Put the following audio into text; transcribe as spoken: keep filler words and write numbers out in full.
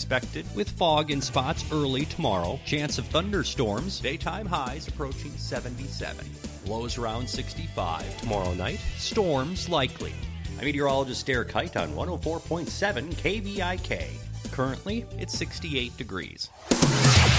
expected with fog in spots early tomorrow. Chance of thunderstorms. Daytime highs approaching seventy-seven. Lows around sixty-five. Tomorrow night, storms likely. I'm meteorologist Derek Kite on one oh four point seven K V I K. Currently, it's sixty-eight degrees.